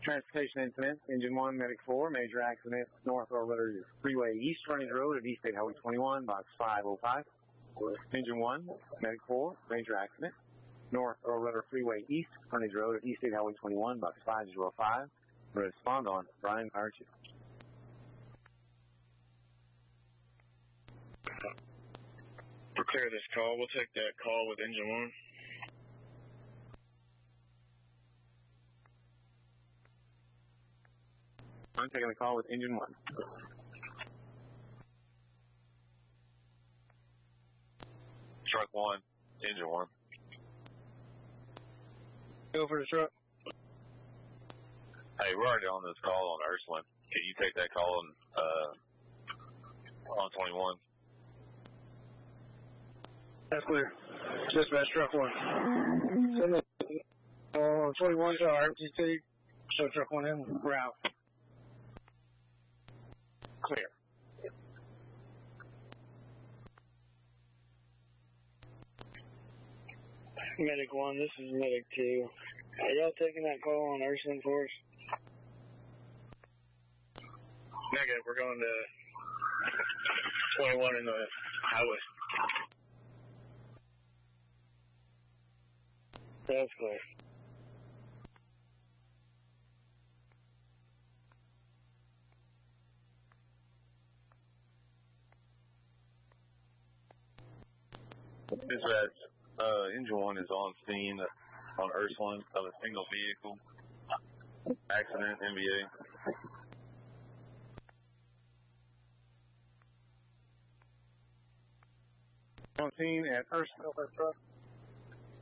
Transportation incident, Engine 1, Medic 4, major accident, North Orletter Freeway East Frontage Road at East State Highway 21, box 505. Engine 1, Medic 4, major accident, North Orletter Freeway East Frontage Road at East State Highway 21, box 505. Respond on Brian Fire Chief. For clear this call, we'll take that call with Engine 1. I'm taking the call with Engine 1. Truck 1, Engine 1. Go for the truck. Hey, we're already on this call on Ursuline. Can you take that call on 21? That's clear. Dispatch truck 1. Send it 21 to our RTC. Show truck 1 in route. Clear. Medic 1, this is Medic 2. Are y'all taking that call on Ursuline for us? Negative, we're going to 21 in the highway. That's clear. Dispatch, Engine 1 is on scene on Ursuline of a single vehicle accident, NBA. On scene at Ursuline.